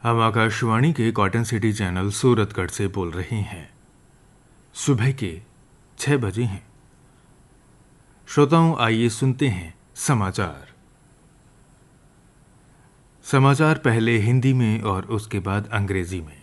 हम आकाशवाणी के cotton city channel Suratgarh से बोल रहे हैं। सुबह के 6 बजे हैं। श्रोताओं, आइए सुनते हैं समाचार पहले हिंदी में और उसके बाद अंग्रेजी में।